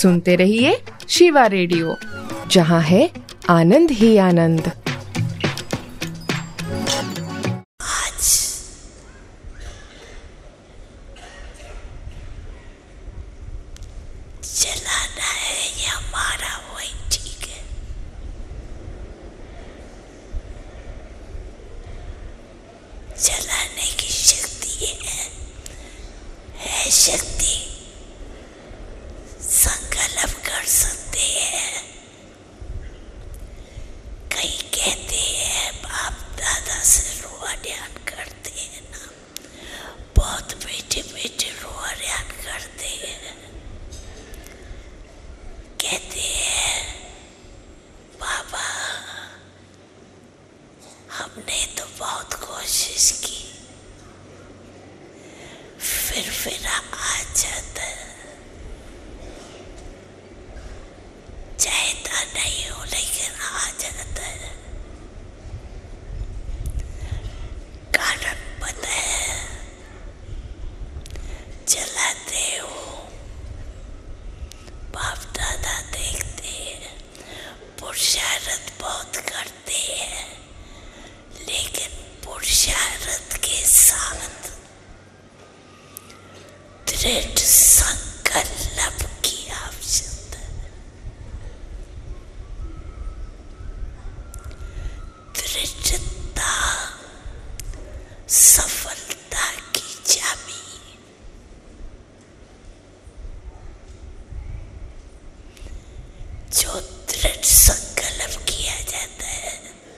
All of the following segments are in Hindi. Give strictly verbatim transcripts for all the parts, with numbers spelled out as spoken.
सुनते रहिए शिवा रेडियो, जहाँ है आनंद ही आनंद। चलाना है या मारा वही ठीक है। चलाने की शक्ति है, है शक्ति, संकल्प कर सकते हैं। कई कहते हैं बाप दादा से रोआ ध्यान करते हैं ना, बहुत बेटे बेटे रोआ ध्यान करते हैं। कहते हैं बाबा हमने तो बहुत कोशिश की, फिर फिर आ जाता, चाहता नहीं हो लेकिन आ जाता है। कारण पता है, चलाते हो बाप दादा देखते हैं, पुरुषार्थ बहुत करते हैं, लेकिन पुरुषार्थ के साथ दृढ़ संकल्प की आवश्यकता है। दृढ़ता सफलता की चाबी। जो दृढ़ संकल्प किया जाता है,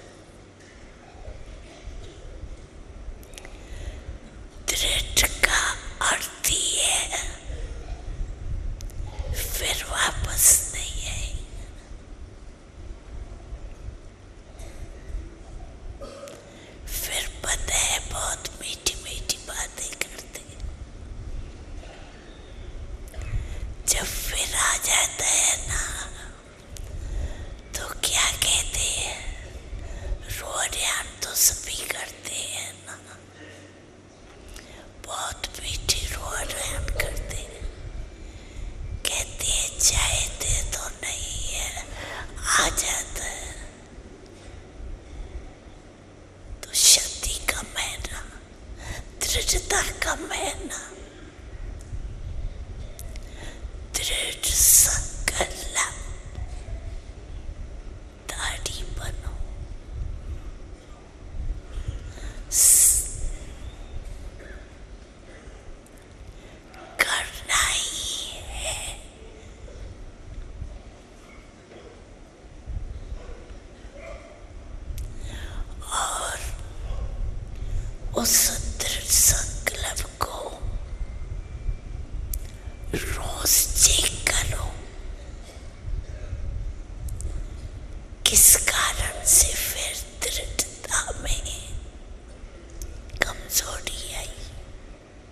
दृढ़ का अर्थ ही है फिर वापस नहीं आएगा। फिर पता है बहुत मीठी मीठी बातें करते, जब फिर आ जाता है ना तो क्या कहते हैं, रो ध्यान तो सभी करते हैं ना, बहुत मीठी रो ध्यान करते हैं। कहते हैं चाहते तो नहीं है, आ जाता है तो शक्ति कम है ना, दृढ़ता कम है ना। दृढ़ संकल्प, दाढ़ी बनो, करना ही है। और उस